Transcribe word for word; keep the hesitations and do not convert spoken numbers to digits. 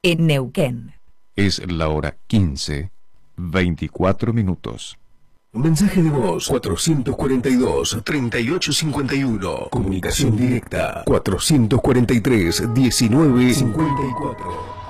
en Neuquén. Es la hora quince, veinticuatro minutos. Mensaje de voz cuatrocientos cuarenta y dos, treinta y ocho cincuenta y uno. Comunicación directa cuatrocientos cuarenta y tres, diecinueve cincuenta y cuatro.